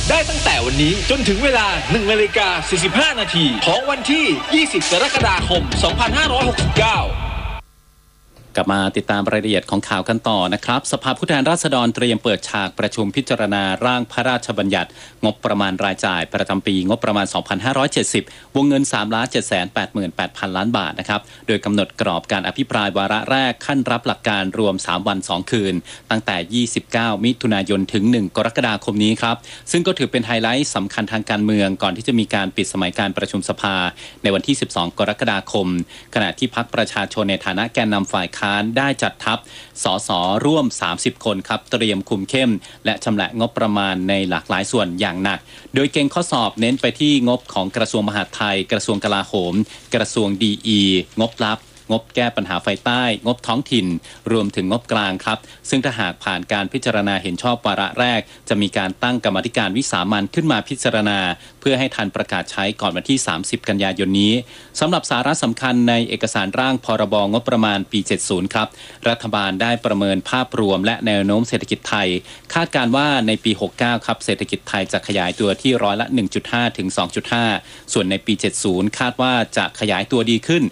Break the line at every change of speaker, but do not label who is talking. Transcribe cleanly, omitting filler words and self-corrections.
ได้ตั้งแต่วันนี้จนถึงเวลา 1:45 นาทีของวันที่ 20 กรกฎาคม 2569
กลับมาติดตามรายละเอียดของข่าวกันต่อนะครับสภาผู้แทนราษฎรเตรียมเปิดฉากประชุมพิจารณาร่างพระราชบัญญัติงบประมาณรายจ่ายประจำปีงบประมาณ 2570 วงเงิน 3,788,000 ล้านบาทนะครับโดยกำหนดกรอบการอภิปรายวาระแรกขั้นรับหลักการรวม 3 วัน 2 คืนตั้งแต่ 29 มิถุนายนถึง 1 กรกฎาคมนี้ครับซึ่งก็ถือเป็นไฮไลท์สำคัญทางการเมืองก่อนที่จะมีการปิดสมัยการประชุมสภาในวันที่ 12 กรกฎาคมขณะที่พรรคประชาชนในฐานะแกนนำฝ่ายค้านได้จัดทัพสสร่วม30คนครับเตรียมคุมเข้มและชำระงบประมาณในหลากหลายส่วนอย่างหนักโดยเกณฑ์ข้อสอบเน้นไปที่งบของกระทรวงมหาดไทยกระทรวงกลาโหมกระทรวงดีงบลับงบแก้ปัญหาไฟใต้งบท้องถิ่นรวมถึงงบกลางครับซึ่งถ้าหากผ่านการพิจารณาเห็นชอบวาระแรกจะมีการตั้งกรรมาธิการวิสามัญขึ้นมาพิจารณาเพื่อให้ทันประกาศใช้ก่อนวันที่30กันยายนนี้สำหรับสาระสำคัญในเอกสารร่างพรบงบประมาณปี70ครับรัฐบาลได้ประเมินภาพรวมและแนวโน้มเศรษฐกิจไทยคาดการว่าในปี69ครับเศรษฐกิจไทยจะขยายตัวที่ร้อยละ 1.5 ถึง 2.5 ส่วนในปี70คาดว่าจะขยายตัวดีขึ้น